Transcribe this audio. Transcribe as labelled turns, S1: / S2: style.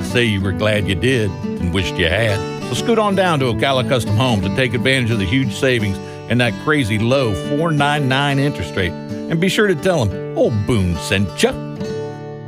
S1: say you were glad you did and wished you had. So scoot on down to Ocala Custom Homes and take advantage of the huge savings and that crazy low 4.99 interest rate. And be sure to tell them Old Boone sent you.